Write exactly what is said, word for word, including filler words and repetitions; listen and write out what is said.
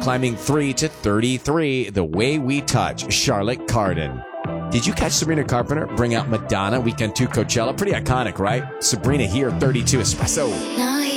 climbing three to thirty-three. The Way We Touch, Charlotte Cardin. Did you catch Sabrina Carpenter bring out Madonna Weekend two Coachella? Pretty iconic, right? Sabrina here, thirty-two Espresso. Now